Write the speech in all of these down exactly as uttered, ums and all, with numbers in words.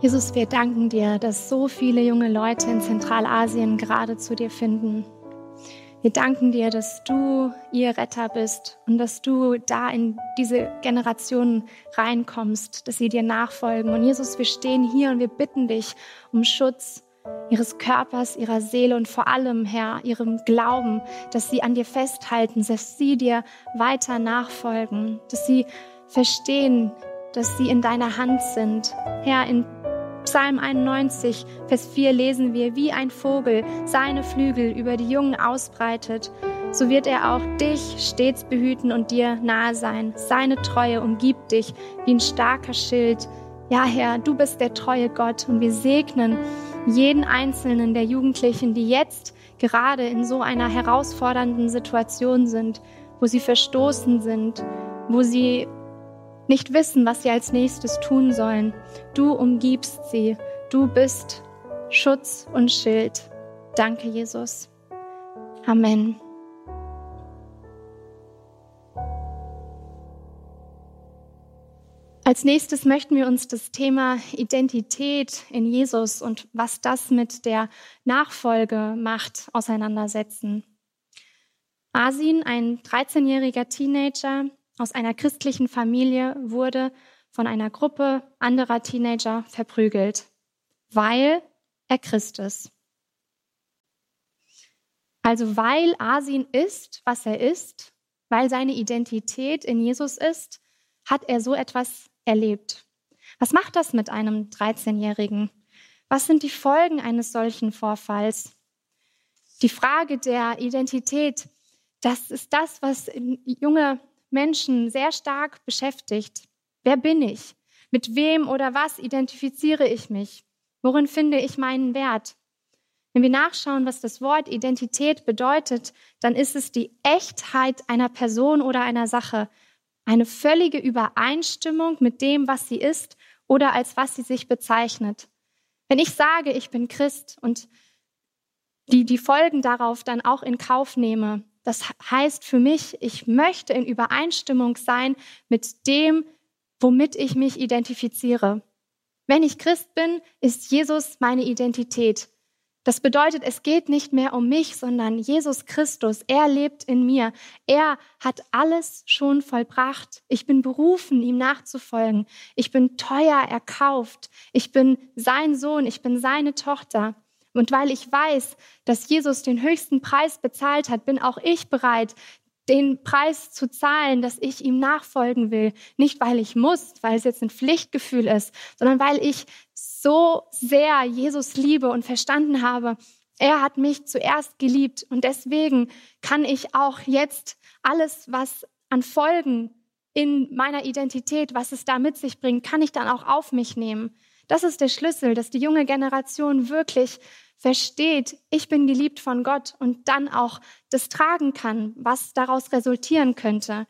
Jesus, wir danken dir, dass so viele junge Leute in Zentralasien gerade zu dir finden. Wir danken dir, dass du ihr Retter bist und dass du da in diese Generationen reinkommst, dass sie dir nachfolgen. Und Jesus, wir stehen hier und wir bitten dich um Schutz ihres Körpers, ihrer Seele und vor allem, Herr, ihrem Glauben, dass sie an dir festhalten, dass sie dir weiter nachfolgen, dass sie verstehen, dass sie in deiner Hand sind. Herr, in Psalm einundneunzig, Vers vier lesen wir, wie ein Vogel seine Flügel über die Jungen ausbreitet, so wird er auch dich stets behüten und dir nahe sein. Seine Treue umgibt dich wie ein starker Schild. Ja, Herr, du bist der treue Gott und wir segnen jeden einzelnen der Jugendlichen, die jetzt gerade in so einer herausfordernden Situation sind, wo sie verstoßen sind, wo sie nicht wissen, was sie als nächstes tun sollen. Du umgibst sie. Du bist Schutz und Schild. Danke, Jesus. Amen. Als nächstes möchten wir uns das Thema Identität in Jesus und was das mit der Nachfolge macht, auseinandersetzen. Asin, ein dreizehnjähriger Teenager aus einer christlichen Familie, wurde von einer Gruppe anderer Teenager verprügelt, weil er Christ ist. Also weil Asin ist, was er ist, weil seine Identität in Jesus ist, hat er so etwas erlebt. Was macht das mit einem dreizehnjährigen? Was sind die Folgen eines solchen Vorfalls? Die Frage der Identität, das ist das, was junge Menschen sehr stark beschäftigt. Wer bin ich? Mit wem oder was identifiziere ich mich? Worin finde ich meinen Wert? Wenn wir nachschauen, was das Wort Identität bedeutet, dann ist es die Echtheit einer Person oder einer Sache, eine völlige Übereinstimmung mit dem, was sie ist oder als was sie sich bezeichnet. Wenn ich sage, ich bin Christ und die, die Folgen darauf dann auch in Kauf nehme, das heißt für mich, ich möchte in Übereinstimmung sein mit dem, womit ich mich identifiziere. Wenn ich Christ bin, ist Jesus meine Identität. Das bedeutet, es geht nicht mehr um mich, sondern Jesus Christus. Er lebt in mir. Er hat alles schon vollbracht. Ich bin berufen, ihm nachzufolgen. Ich bin teuer erkauft. Ich bin sein Sohn. Ich bin seine Tochter. Und weil ich weiß, dass Jesus den höchsten Preis bezahlt hat, bin auch ich bereit, den Preis zu zahlen, dass ich ihm nachfolgen will. Nicht, weil ich muss, weil es jetzt ein Pflichtgefühl ist, sondern weil ich so sehr Jesus liebe und verstanden habe, er hat mich zuerst geliebt. Und deswegen kann ich auch jetzt alles, was an Folgen in meiner Identität, was es da mit sich bringt, kann ich dann auch auf mich nehmen. Das ist der Schlüssel, dass die junge Generation wirklich versteht, ich bin geliebt von Gott und dann auch das tragen kann, was daraus resultieren könnte.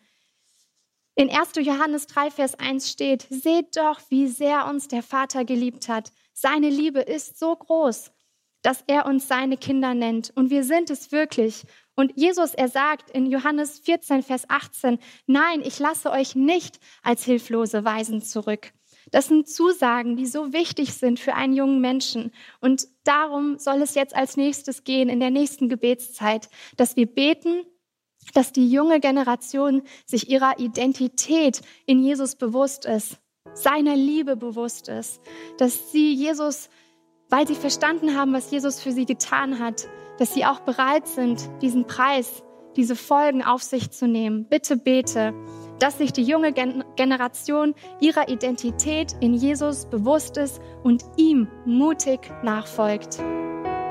In erster Johannes drei, Vers eins steht, seht doch, wie sehr uns der Vater geliebt hat. Seine Liebe ist so groß, dass er uns seine Kinder nennt. Und wir sind es wirklich. Und Jesus, er sagt in Johannes vierzehn, Vers achtzehn, nein, ich lasse euch nicht als hilflose Waisen zurück. Das sind Zusagen, die so wichtig sind für einen jungen Menschen. Und darum soll es jetzt als nächstes gehen in der nächsten Gebetszeit, dass wir beten, dass die junge Generation sich ihrer Identität in Jesus bewusst ist, seiner Liebe bewusst ist, dass sie Jesus, weil sie verstanden haben, was Jesus für sie getan hat, dass sie auch bereit sind, diesen Preis, diese Folgen auf sich zu nehmen. Bitte bete, dass sich die junge Gen- Generation ihrer Identität in Jesus bewusst ist und ihm mutig nachfolgt.